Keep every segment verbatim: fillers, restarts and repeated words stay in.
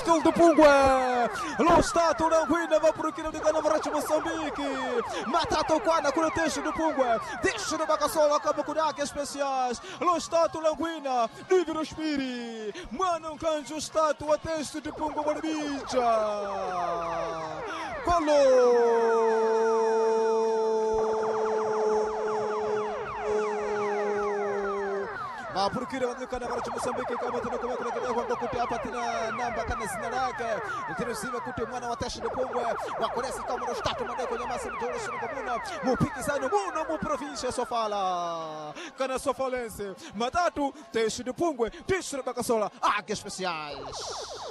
Têxtil de Pungue. Lo Stato Languina va por aqui no Gana Varete Moçambique. Matato Quana com o Têxtil de Pungue. Deixa de Bacassola, acaba com Águia Especiais. Lo Stato Languina, Livro Spiri. Mano Canjo Stato, a Têxtil de Pungue Barbija. Golo! Ah, porque eu ando kana Varete Moçambique kama tunakomea kuna kidogo kwa kutia hapa tena namba kana sina lake. Ntirisiva kuti mwana wa Têxtil de Pungue wa Koresi kama no Stato Madeko Nyamasa mtoro sino komuna. Mupikizano muno mu província Sofala. Kana Sofalense. Matatu Têxtil de Pungue, Têxtil de Bacassola, Águia Especiais.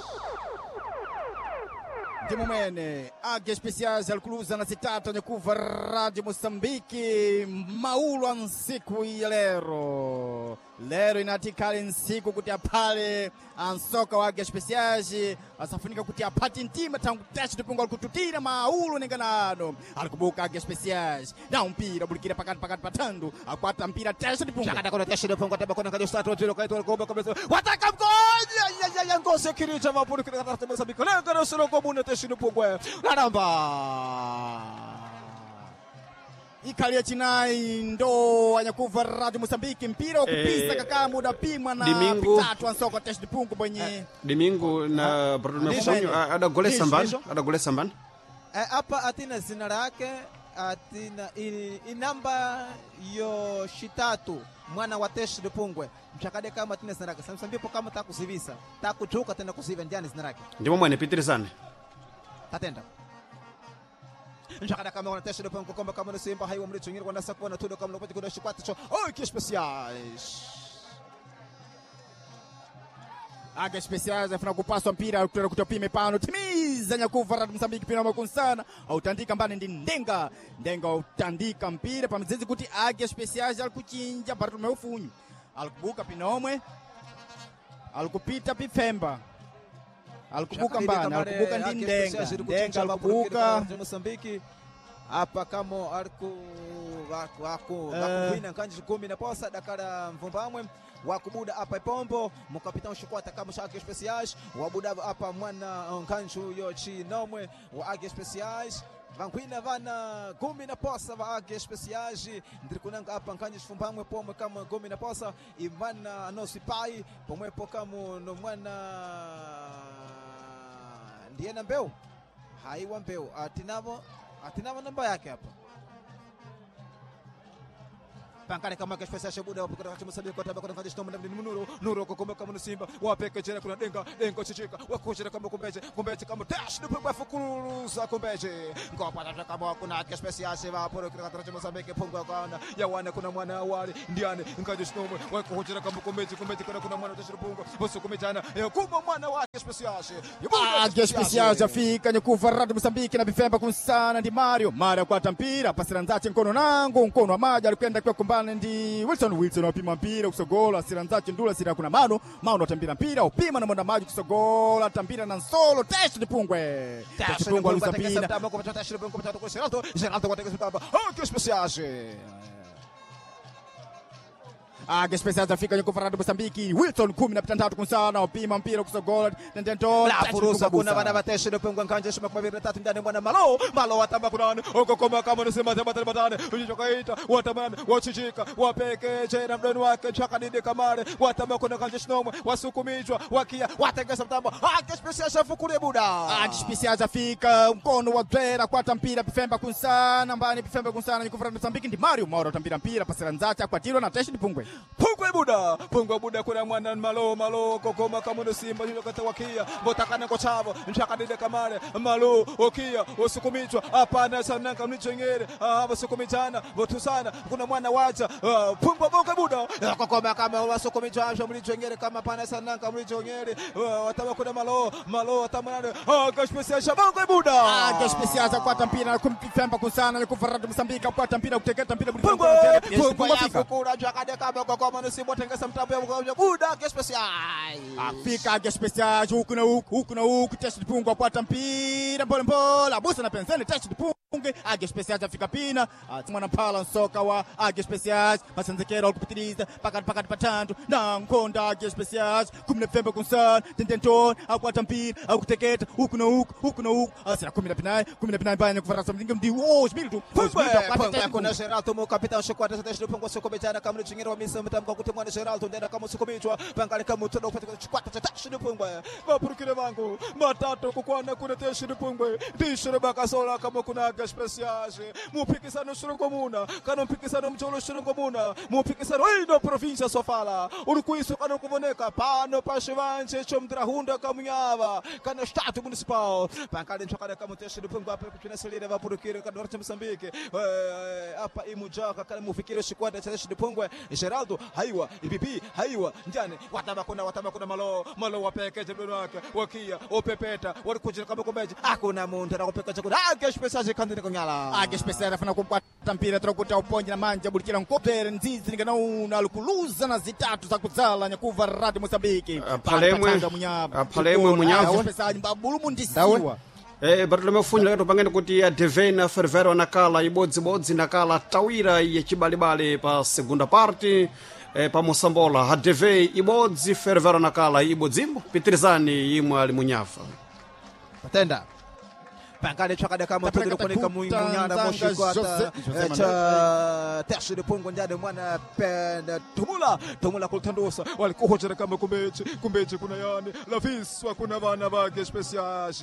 Timomene, Águia Especiais, Alclusa na Citata, Nyakuva, Rádio Moçambique, Maulo Ansiku e Lero. Lero inatikali nsiku kutia pale ansoka wa Águia Especiais asafunika kutia pati ntima tangu Têxtil de Pungue alkututira Maulo nenganano alikubuka Águia Especiais na mpira bulikira pakati pakati patando akwata mpira Têxtil de Pungue chakata kwa Têxtil de Pungue atabakona kwa Stato tiro kaito alikoba kabisa wataka mkoja ya ya ngose kirija vapuri kwa Rádio Moçambique lenga no sino komuna Têxtil de Pungue laramba Ikalia chinai ndo Anyakuva Rádio Moçambique mpira ukupisa eh, kakamu unapimwa na pitatu ansoko Têxtil de Pungue bwenye eh, Domingo na Bruno ada gole samban ada gole samban hapa atina zina lake atina inamba yo shitatu mwana wa Têxtil de Pungue mchakade kama atina zina lake samsambipo kama takuzivisa takuchuka tena kuziva ndiani zina lake ndimo mwana pitirizane tatenda Njagada kama wana Têxtil de Pungue komba kama no Simba haiwa mlicho ngiri wana sakwa na tudo kama no pati kuna shikwata cho Águia Especiais. Águia Especiais afuna kupaswa mpira kutoka kutopime pano timiza Nyakuva Rádio Moçambique pina makunsana autandika mbane ndi ndenga ndenga utandika mpira pamzizi kuti Águia Especiais alikuchinja Bartolomeu Funyu alikubuka pinomwe alikupita pifemba alikubuka mbani alikubuka ndi ndenga ndenga alikubuka Moçambique hapa kama aliku wako wako wakuwina kanji kumi na posa dakara mvumbamwe wakubuda hapa Ipombo mkapitao Shikwata kama Águia Especiais wabuda hapa mwana kanju yo chinomwe wa Águia Especiais vankwina vana kumi na posa va Águia Especiais ndirikunanga hapa nkanje chifumbamwe pomwe kama kumi na posa imana anosipai pomwe po kama no mwana ndiye na mbeu haiwa mbeu atinavo atinavo namba yake hapa pankane kama Águia Especiais buda wapo kwa Moçambique kwa tabaka kwa Stato Madeko Nuro Nuro kokomba kama no Simba wapeke jera kuna denga denga chichika wakuchira kama kumbeje kumbeje kama Têxtil de Pungue fukuruza kumbeje ngopa tata kama kuna Águia Especiais va por kwa Rádio Moçambique Pungue kwa ya wana kuna mwana wali ndiane nkaje snomo wakuchira kama kumbeje kumbeje kuna kuna mwana Têxtil de Pungue boso kumejana kuma mwana wa Águia Especiais Águia Especiais afika Nyakuva Rádio Moçambique na bifemba kunsana ndi Mario Mario kwa tampira pasiranzache mkono nangu mkono wa maji alikwenda kwa kumbana ndi Wilson Wilson wapima mpira kusogola siranzache ndula sira kuna mano mano atambira mpira upima na mwana maji kusogola tambira na solo Têxtil de Pungue Têxtil de Pungue lusapira tamo kwa Têxtil de Pungue kwa tatu kwa Geraldo Geraldo kwa tatu Águia Especiais Águia Especiais afika Nyakuva Rádio Moçambique Wilson kumi na tatu kunsana upima mpira kusogola ndento la furusa kuna bana ba Têxtil de Pungue nkanje shima kwa vile tatu ndani mwana malo malo watamba kuna oko koma kama nasema tabata batane ujichokaita watamana wachichika wapeke jera mdoni wake chaka ninde kamare watamba kuna kanje shnomwe wasukumijwa wakia watengesa mtambo Águia Especiais afukule buda Águia Especiais afika mkono wa Dwera kwa tampira pifemba kunsana mbani pifemba kunsana Nyakuva Rádio Moçambique ndi Mario Mauro tambira mpira pasiranzache akwatiro na Têxtil de Pungue Pungue buda Pungue buda kuna mwana malo malo kokoma kama no Simba ndio katawakia botakana kwa chavo nchaka ninde kamare malo okia usukumijwa hapana sana kama nichengere hapa sukumijana botu sana kuna mwana wacha Pungue Pungue buda kokoma kama wasukumijwa mlichengere kama pana sana kama mlichengere wataba kuna malo malo watamana Águia Especiais Pungue buda Águia Especiais akwata mpira na kumpifemba kunsana Nyakuva Rádio Moçambique akwata mpira kuteketa mpira Pungue Pungue afika kura jakade kama kokoma no Simba tengesa mtambo ya buda Águia Especiais afika Águia Especiais huku na huku huku na huku Têxtil de Pungue akwata mpira mbole mbole abusa na penzeni Têxtil de Pungue Pungue, Águia Especiais afika pina, mwana pala nsoka wa Águia Especiais, Masanzekera kupitiliza, pakati pakati patando, na nkonda Águia Especiais, kumi na fembe kunsana, tententon, akwata mpira, akuteketa, huku na huku, huku na huku, asira kumi na pinai, kumi na pinai banya kufarasa mzinga mdi, oh, Smiltu, Pungwe, Pungwe, kuna Geraldo, mo kapitão Chikwata, Sete do Pungwe, Sukobetana, Kamu Chingira, Misa, Mtamko, Kutemwana, Geraldo, Ndera, Kamu Sukobichwa, Pankale, Kamu, Todo, Chikwata, Sete do Pungwe, Vapurukire Vangu, Matato, Kukwana, Kuna Teshi do Pungwe, Dishire Bakasola, Kamu Kuna Águia Especiais, Mupikisano Shurungomuna, Kano Pikisano Mcholo Shurungomuna, Mupikisano, Ido Província Sofala, Urukuiso, Kano Kuvoneka, Pano, Pashivance, Chomdrahunda, Kamunhava, Kano Estado Municipal, Pankale, Chakara, Kamu Teshi do Pungwe, Percutina Selira, Vapurukire, Kano Norte Moçambique, apa Imujaca, Kano Mufikire, Chikwata, Teshi do Pungwe, Geraldo, Haiwa, Ibibi, Haiwa, Njane, Watamakuna, Watamakuna Malo, Malo, Wapeke, Jebunaka, Wakia, Opepeta, Warkuja, Kamukomeji, Akuna Munta, Opeka, Águia Especiais, Candida Cunhala. Águia Especiais afana kukwata mpira trokuta uponje na manja bulikira nkopere nzizi ninganauna alukuluza na zitatu za kudzala nyakuva Rádio Moçambique. Palemwe, Palemwe Munhava. Águia Especiais mbabulumu ndisiwa. Eh, Bartolomeu Funho leto pangene kuti a Devena Fervero nakala ibodzibodzi nakala tawira ya chibalibale pa segunda parte eh, pa Mosambola a Deve ibodzi Fervero nakala ibodzimbo pitirizani imwe ali Munhava. Patenda. Pankale chakada kama tudo konika munyana Mochikwata cha Teshi de Pungwe ndade mwana penda tumula tumula kutandosa walikuhojera kama kumbechi kumbechi kuna yani laviswa kuna vana vake Especiais.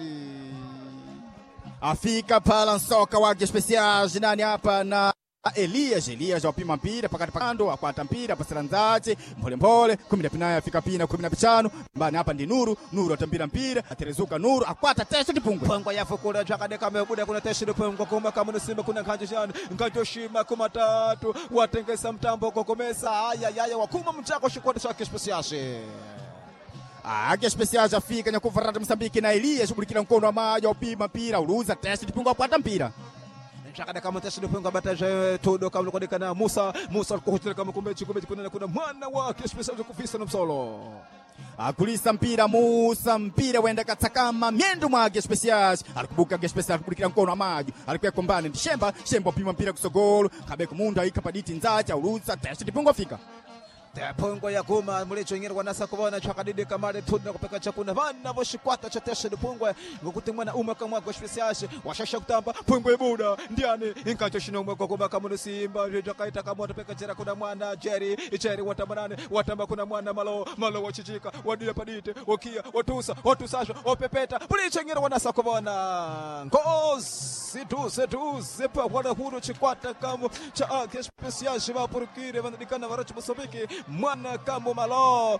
Afika pala nsoka wa Águia Especiais nani hapa na Elias, Elias wapima mpira pakati pakando akwata mpira pasira nzache mpole mpole kumi na pinaya afika pina kumi na pichano mbani hapa ndi Nuru Nuru atambira mpira aterezuka Nuru akwata Teshi de Pungwe Pungwe yafukula chakade kama buda kuna Teshi de Pungwe kuma kama Simba kuna Nkanje jana Nkanje shima kuma tatu watengesa mtambo kokomesa aya yaya wakuma mchako Chikwata cha Águia Especiais. Águia Especiais afika nyakuva Rádio Moçambique na Elias kubulikira mkono wa maji upima mpira uluza Teshi de Pungwe akwata mpira chakada kama Teshi de Pungwe bataje todo kama kodeka na Musa Musa alikuhotela kama kumbechi kumbechi kuna kuna mwana wa Águia Especiais kufisa na msolo akulisa mpira Musa mpira wenda katsakama miendo mwa Águia Especiais alikubuka Águia Especiais kubulikira mkono wa maji alikuwa kombane ndi Shemba Shemba upima mpira kusogolo kabeko munda ikapaditi nzacha uluza Teshi de Pungwe afika Pungwe ya kuma mulicho ingine wanasa kubona chakadidi kamare tudna kupeka chakuna vana vochikwata cha Teshi de Pungwe ngokuti mwana uma kama Águia Especiais washasha kutamba Pungwe buda ndiani inkacho shinomwe kwa kuma kama Simba jakaita kama tupeka chera kuna mwana Jerry Jerry watamanane watamba kuna mwana Malo Malo wachichika wadile padite wakia watusa watusasha opepeta mulicho ingine wanasa kubona ngozi tu setu sepa wana huru chikwata kama cha Águia Especiais vapurukire vandikana varacho Moçambique mwana kama Malo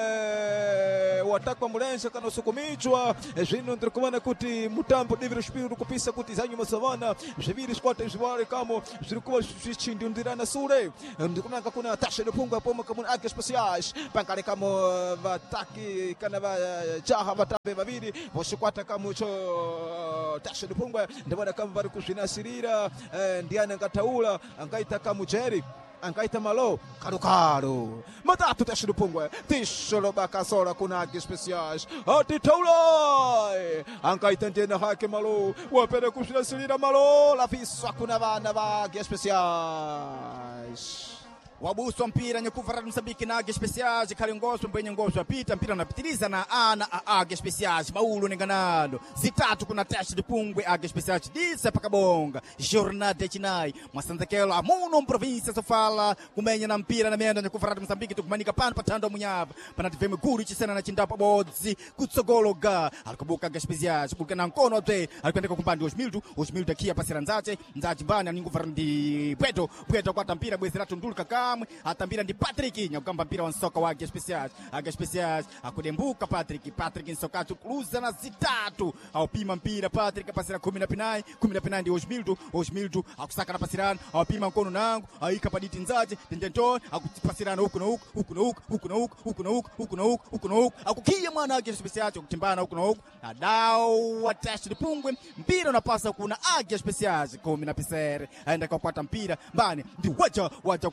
eh, watakwa mulense kana sukumichwa zvino ndirikumana kuti mutambo diviro shpiru kupisa kuti zanyu masavana zviviri squat zvivare kamo zvirikuva zvichindundirana sure ndikunanga kuna Teshi de Pungwe poma kama Águia Especiais pankale kamo vataki kana vajaha vatambe vaviri voshikwata kamo cho Teshi de Pungwe ndivona kama vari kuzvinasirira eh, ndiani angataula angaita kamo Jerry angaita Malo karukaru matatu Teshi de Pungwe tisholo bakasola kuna Águia Especiais atitaula angaita ndena hake Malo wapenda kuzvinasirira Malo laviswa kuna vana va Águia Especiais wabuswa mpira nyakuva Rádio Moçambique na Águia Especiais khali ngoso mpenye ngoso apita mpira unapitiliza na ana a Águia Especiais maulu nenganado zitatu kuna Teshi de Pungwe Águia Especiais disa pakabonga jornada echinai mwasanzekelo amuno mprovíncia sofala kumenya na mpira na menda nyakuva Rádio Moçambique tukumanika pano patando Munhava pana tiveme gulu chisena na chindapa bodzi kutsogologa alikubuka Águia Especiais kulika na nkono ate alikwendeka kumbandi Osmiltu Osmiltu akia pasira nzache nzache mbani aninguva ndi Pweto Pweto kwata mpira bwezi ratu ndulu kaka atambira ndi Patrick nyakamba mpira wa nsoka wa Águia Especiais Águia Especiais akudembuka Patrick Patrick nsokacho kuluza na zitatu aupima mpira Patrick pasira kumi na pinai kumi na pinai ndi Osmiltu Osmiltu akusaka na pasirana aupima mkono nangu aika paditi nzaje tendenton akutipasirana huku na huku huku na huku huku na huku huku na huku huku na huku huku na huku akukia mwana Águia Especiais kutimbana huku na huku na dau wa Teshi de Pungwe mpira unapasa kuna Águia Especiais kumi na pisere aenda kwa kwata mpira mbani ndi wacha wacha kwata mpira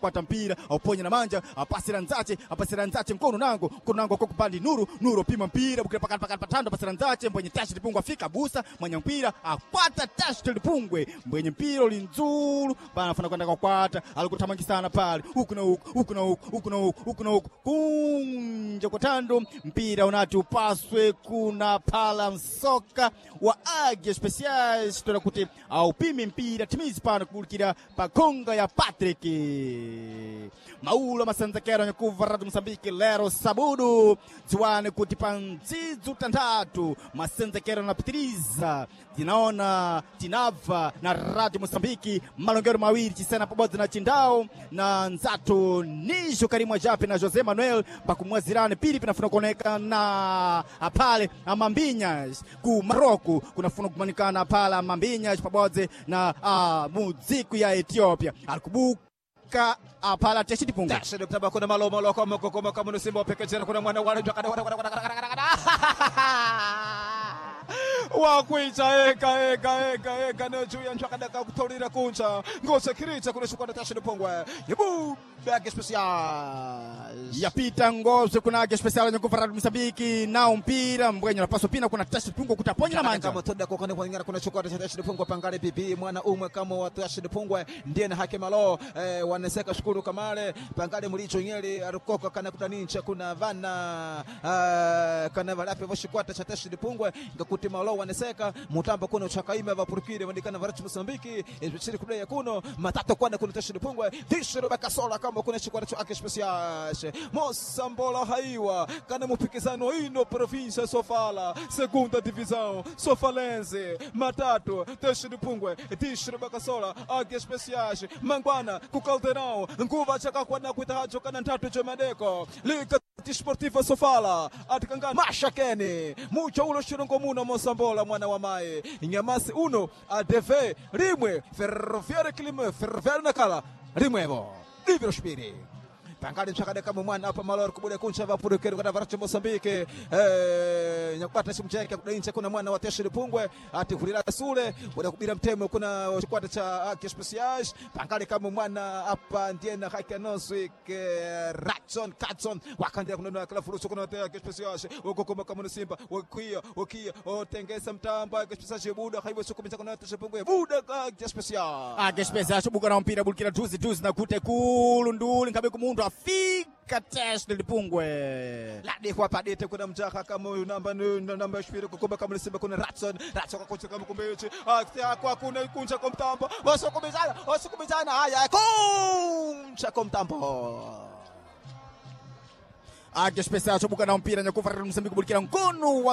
mpira auponya na manja apasira nzache apasira nzache mkono nango mkono nango kwa kupandi Nuru Nuru pima mpira bukira pakati pakati patando pasira nzache mbwenye tashi lipungwe afika busa mwenye mpira akwata tashi lipungwe mbwenye mpira ulinzulu bana fana kwenda kukwata alikutamangizana pale huku na huku huku na huku huku na huku huku na huku kunje kutando mpira unati upaswe kuna pala msoka wa Águia Especiais tuna kuti au pimi mpira timizi pana kubulikira pakonga ya Patrick Maula masanzakera nyakuva Radio Mozambique lero sabudu ziwane kuti panzizu tandatu masanzakera napitiriza tinaona tinava na Radio Mozambique malongero mawiri chisena pabodzi na chindao na nzatu Nijo Karimwa Jape na Jose Manuel pakumwazirane pili pinafuna kuoneka na apale amambinhas ku Maroko kunafuna kumanikana pala amambinhas pabodzi na uh, muziku ya Ethiopia alikubuka apala teshi dipunga teshi diptaba kuna malo malo kama kama kama nusimba pekejera kuna mwana wale kada kada kada kada wakuita eka eka eka eka no juu ya nchakada kutorira kuncha ngose kirita kuna shukana tashi dipungwa yebu Águia Especiais yapita ngose kuna Águia Especiais nyakuva Radio Mozambique na mpira mbwenye na paso pina kuna tashi dipungwa kutaponya na manja kama toda kwa kana kwa kuna shukana tashi dipungwa pangale bibi mwana umwe kama wa tashi dipungwa ndiye na haki malo eh, waneseka shukuru kamale pangale mulicho nyeli arukoko kana kutanincha kuna vana uh, kana valape vashikwata cha tashi dipungwa ngakuti malo waneseka mutamba kuna uchakaime vapurukire vandikana varachi Mozambique ezvichiri kudai kuno matatu kwana kuna tashi dipungwa dishiro bakasola kama kuna chikwata cha Águia Especiais Mosambola haiwa kana mupikizano ino província Sofala segunda divisão Sofalense matatu tashi dipungwa dishiro bakasola Águia Especiais Mangwana ku Caldeirão nguva chaka kwana kuita hacho kana ntatu chomadeko Liga Desportiva Sofala atikangana mashakeni mucho ulo shirongo muno Mosambola mwana wa mai Nyamasi uno A D V rimwe Ferroviária Clima Ferroviária Nakala rimwevo Livro Spiri pangale mchakade kama mwana hapa malor kubude kuncha vapurukero kada varachi Mozambique eh nyakupata simcheke kudaincha kuna mwana wa Teshi Dipungwe ati kulila sule wala kubira mtemo kuna chikwata cha Águia Especiais pangale kama mwana hapa ndiye na haki noswi ke Ratson Katson wakandira kuna kala furuso kuna Águia Especiais uko kama kama Simba wakia wakia otengesa mtamba Águia Especiais buda haibo sukumisa kuna Teshi Dipungwe buda Águia Especiais Águia Especiais buka na mpira bulkira duzi duzi na kute kulunduli ngabe kumundu afika Teshi Dipungwe ladi kwa padete kuna mjaka kama namba namba shpiri kukumba kama Simba kuna Ratson Ratson kwa kuncha kama kumbechi aktia kwa kuna kuncha kwa mtambo waso kumizana waso kumizana haya kuncha kwa mtambo Águia Especiais buka na mpira nyakuva Radio Mozambique bulkira ngono